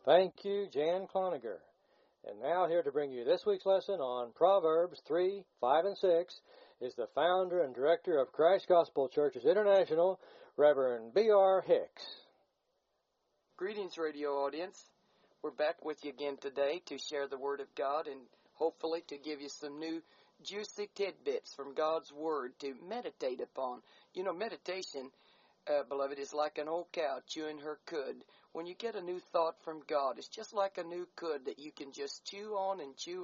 Thank you, Jan Cloninger. And now here to bring you this week's lesson on Proverbs 3, 5, and 6 is the founder and director of Christ Gospel Churches International, Reverend B.R. Hicks. Greetings, radio audience. We're back with you again today to share the Word of God and hopefully to give you some new juicy tidbits from God's Word to meditate upon. You know, meditation, beloved, is like an old cow chewing her cud. When you get a new thought from God, it's just like a new cud that you can just chew on,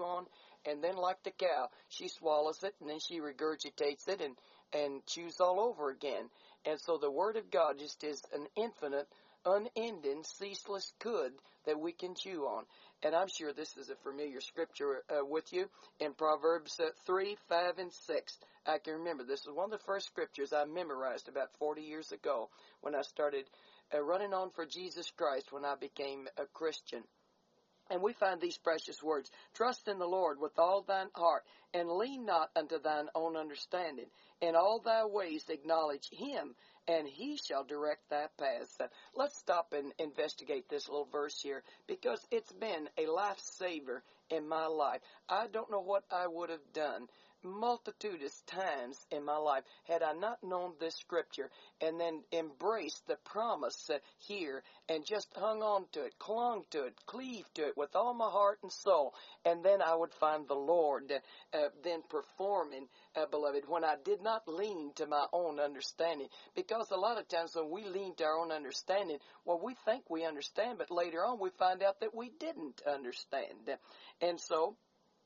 and then like the cow, she swallows it, and then she regurgitates it and chews all over again. And so the Word of God just is an infinite, unending, ceaseless cud that we can chew on. And I'm sure this is a familiar scripture with you in Proverbs 3, 5, and 6. I can remember this was one of the first scriptures I memorized about 40 years ago when I started running on for Jesus Christ when I became a Christian. And we find these precious words: trust in the Lord with all thine heart, and lean not unto thine own understanding. In all thy ways acknowledge him, and he shall direct thy paths. Let's stop and investigate this little verse here, because it's been a lifesaver in my life. I don't know what I would have done multitudinous times in my life had I not known this scripture and then embraced the promise here and just hung on to it, clung to it, cleaved to it with all my heart and soul. And then I would find the Lord then performing, beloved, when I did not lean to my own understanding. Because a lot of times when we lean to our own understanding, well, we think we understand, but later on we find out that we didn't understand. And so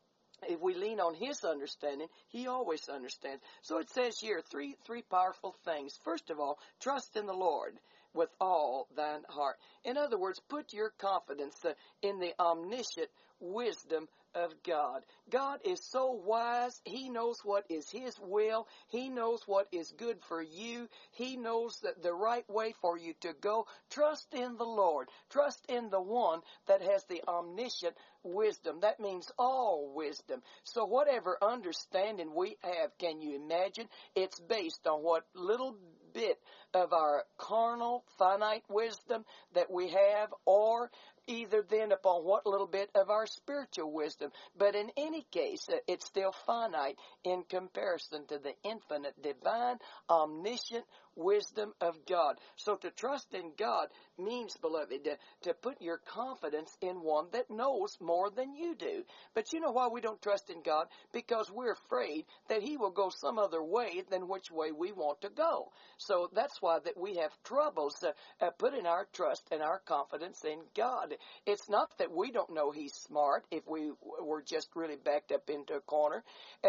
if we lean on his understanding, he always understands. So it says here three powerful things. First of all, trust in the Lord with all thine heart. In other words, put your confidence in the omniscient wisdom of God. God is so wise. He knows what is his will. He knows what is good for you. He knows the right way for you to go. Trust in the Lord. Trust in the one that has the omniscient wisdom. That means all wisdom. So whatever understanding we have, can you imagine? It's based on what little bit of our carnal, finite wisdom that we have, or either then upon what little bit of our spiritual wisdom. But in any case, it's still finite in comparison to the infinite, divine, omniscient wisdom of God. So to trust in God means, beloved, to put your confidence in one that knows more than you do. But you know why we don't trust in God? Because we're afraid that he will go some other way than which way we want to go. So that's why that we have troubles putting our trust and our confidence in God. It's not that we don't know he's smart if we were just really backed up into a corner.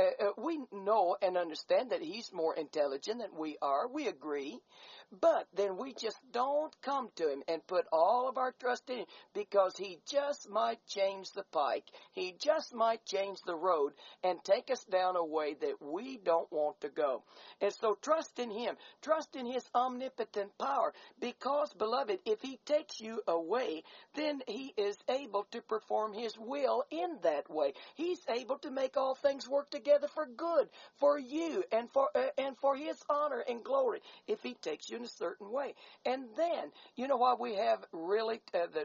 We know and understand that he's more intelligent than we are. We agree. But then we just don't come to him and put all of our trust in him, because he just might change the pike. He just might change the road and take us down a way that we don't want to go. And so trust in him. Trust in his omnipotent power, because, beloved, if he takes you away, then he is able to perform his will in that way. He's able to make all things work together for good, for you, and for his honor and glory, if he takes you in a certain way. And then, you know why we have really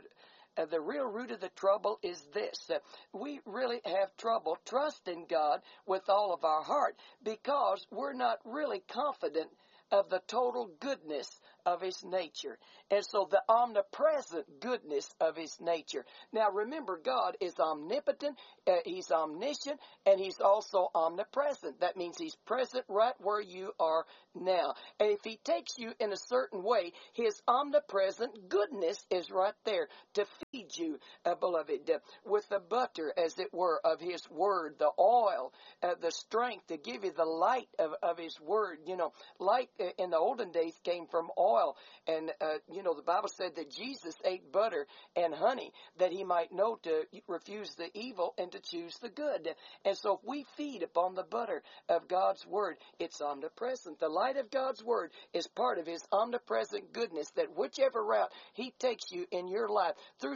the real root of the trouble is this. We really have trouble trusting God with all of our heart, because we're not really confident of the total goodness of his nature. And so the omnipresent goodness of his nature. Now remember, God is omnipotent, he's omniscient, and he's also omnipresent. That means he's present right where you are now. And if he takes you in a certain way, his omnipresent goodness is right there to feed you, beloved, with the butter, as it were, of his word, the oil, the strength to give you the light of his word. You know, light in the olden days came from oil. And, the Bible said that Jesus ate butter and honey that he might know to refuse the evil and to choose the good. And so if we feed upon the butter of God's word, it's omnipresent. The light of God's word is part of his omnipresent goodness, that whichever route he takes you in your life, through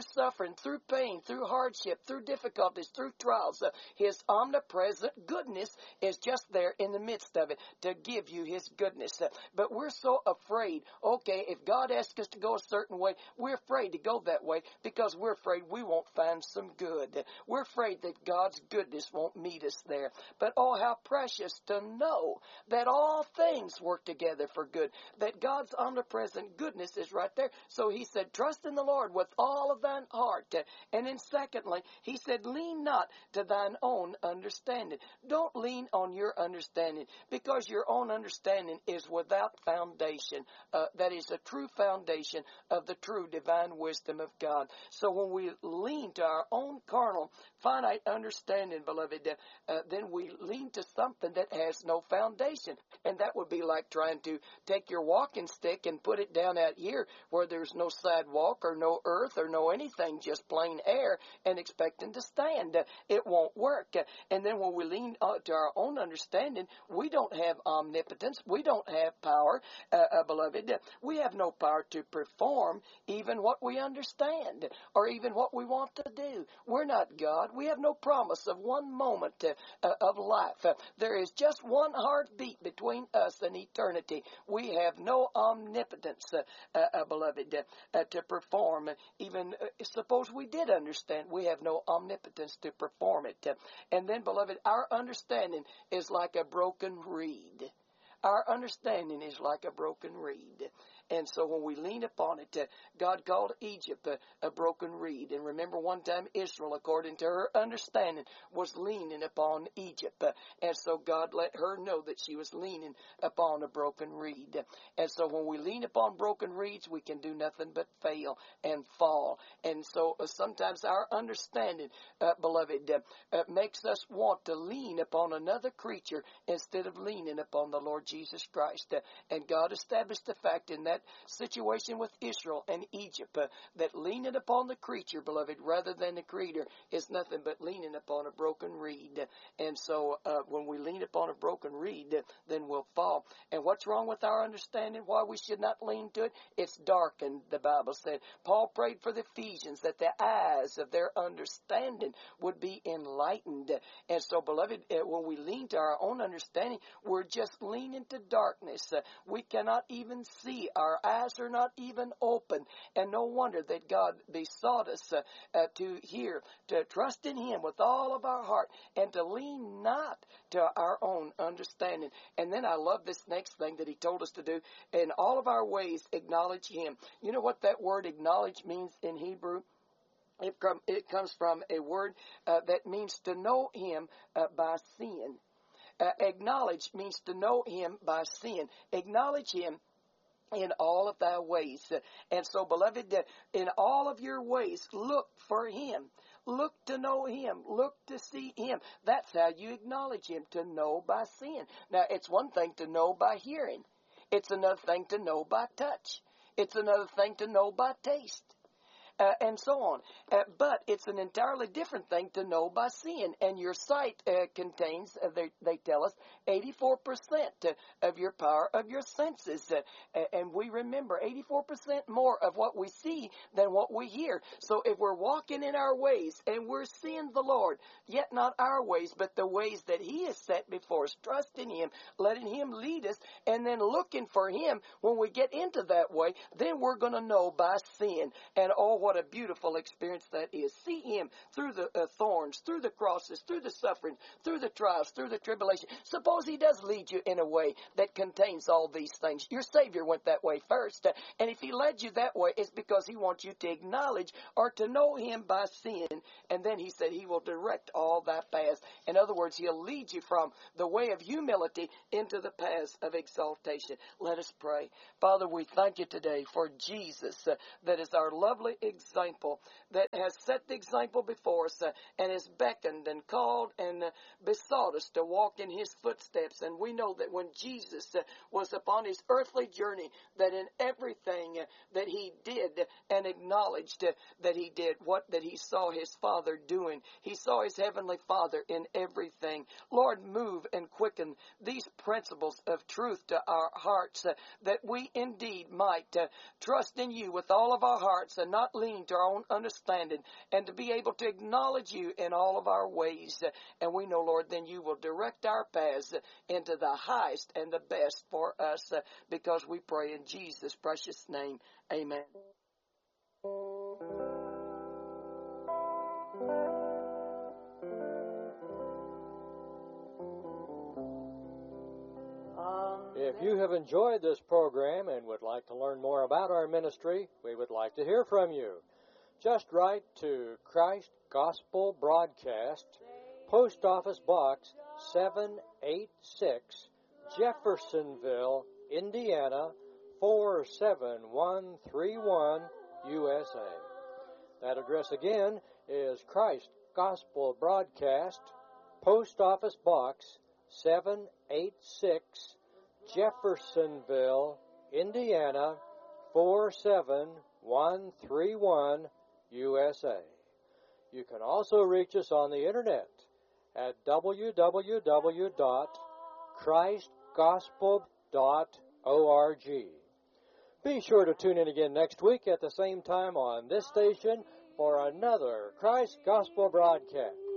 suffering, through pain, through hardship, through difficulties, through trials, His omnipresent goodness is just there in the midst of it to give you His goodness. But we're so afraid, okay, if God asks us to go a certain way, we're afraid to go that way because we're afraid we won't find some good. We're afraid that God's goodness won't meet us there. But oh, how precious to know that all things work together for good, that God's omnipresent goodness is right there. So He said, trust in the Lord with all of thine heart. And then secondly, He said, lean not to thine own understanding. Don't lean on your understanding, because your own understanding is without foundation. That is a true foundation of the true divine wisdom of God. So when we lean to our own carnal, finite understanding, beloved, then we lean to something that has no foundation. And that would be like trying to take your walking stick and put it down out here where there's no sidewalk or no earth or no anything, just plain air, and expecting to stand. It won't work. And then when we lean to our own understanding, we don't have omnipotence. We don't have power, beloved. We have no power to perform even what we understand or even what we want to do. We're not God. We have no promise of one moment of life. There is just one heartbeat between us and eternity. We have no omnipotence, beloved, to perform. Even suppose we did understand, we have no omnipotence to perform it. And then, beloved, our understanding is like a broken reed. Our understanding is like a broken reed. And so when we lean upon it, God called Egypt a broken reed. And remember, one time Israel, according to her understanding, was leaning upon Egypt. And so God let her know that she was leaning upon a broken reed. And so when we lean upon broken reeds, we can do nothing but fail and fall. And so sometimes our understanding, beloved, makes us want to lean upon another creature instead of leaning upon the Lord Jesus Christ. And God established the fact in that situation with Israel and Egypt that leaning upon the creature, beloved, rather than the creator is nothing but leaning upon a broken reed. And so when we lean upon a broken reed, then we'll fall. And what's wrong with our understanding? Why we should not lean to it? It's darkened, the Bible said. Paul prayed for the Ephesians that the eyes of their understanding would be enlightened. And so, beloved, when we lean to our own understanding, we're just leaning to darkness. We cannot even see. Our eyes are not even open. And no wonder that God besought us to hear, to trust in Him with all of our heart, and to lean not to our own understanding. And then I love this next thing that He told us to do. In all of our ways, acknowledge Him. You know what that word acknowledge means in Hebrew? It comes from a word that means to know Him by sin. Acknowledge means to know Him by sin. Acknowledge Him in all of thy ways. And so, beloved, in all of your ways, look for Him. Look to know Him. Look to see Him. That's how you acknowledge Him, to know by sin. Now, it's one thing to know by hearing. It's another thing to know by touch. It's another thing to know by taste. And so on. But it's an entirely different thing to know by seeing. And your sight contains, they tell us, 84% of your power of your senses. And we remember 84% more of what we see than what we hear. So if we're walking in our ways and we're seeing the Lord, yet not our ways, but the ways that He has set before us, trusting Him, letting Him lead us, and then looking for Him, when we get into that way, then we're going to know by seeing. And oh, what a beautiful experience that is. See Him through the thorns, through the crosses, through the suffering, through the trials, through the tribulation. Suppose He does lead you in a way that contains all these things. Your Savior went that way first. And if He led you that way, it's because He wants you to acknowledge or to know Him by sin. And then He said He will direct all thy paths. In other words, He'll lead you from the way of humility into the paths of exaltation. Let us pray. Father, we thank You today for Jesus, that is our lovely example, that has set the example before us and has beckoned and called and besought us to walk in His footsteps. And we know that when Jesus was upon His earthly journey, that in everything that He did and acknowledged that He did, that He saw His Father doing. He saw His Heavenly Father in everything. Lord, move and quicken these principles of truth to our hearts, that we indeed might trust in You with all of our hearts and not lean leaning to our own understanding, and to be able to acknowledge you in all of our ways. And we know, Lord, then you will direct our paths into the highest and the best for us, because we pray in Jesus' precious name. Amen. If you have enjoyed this program and would like to learn more about our ministry, we would like to hear from you. Just write to Christ Gospel Broadcast, Post Office Box 786, Jeffersonville, Indiana 47131, USA. That address again is Christ Gospel Broadcast, Post Office Box 786, Jeffersonville, Indiana 47131, USA. You can also reach us on the internet at www.christgospel.org. Be sure to tune in again next week at the same time on this station for another Christ Gospel broadcast.